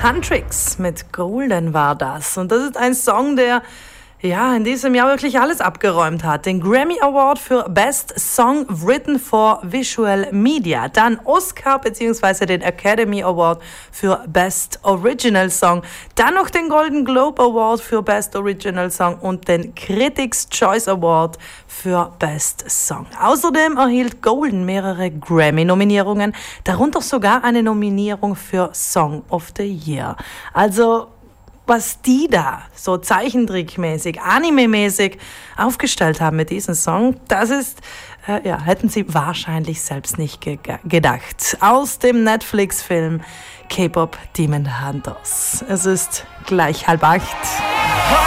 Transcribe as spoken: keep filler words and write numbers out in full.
Huntrix mit Golden war das. Und das ist ein Song, der ja in diesem Jahr wirklich alles abgeräumt hat. Den Grammy Award für Best Song Written for Visual Media. Dann Oscar bzw. den Academy Award für Best Original Song. Dann noch den Golden Globe Award für Best Original Song und den Critics' Choice Award für Best Song. Außerdem erhielt Golden mehrere Grammy-Nominierungen, darunter sogar eine Nominierung für Song of the Year. Also was die da so zeichentrickmäßig, anime-mäßig aufgestellt haben mit diesem Song, das ist, äh, ja, hätten sie wahrscheinlich selbst nicht ge- gedacht. Aus dem Netflix-Film K-Pop Demon Hunters. Es ist gleich halb acht.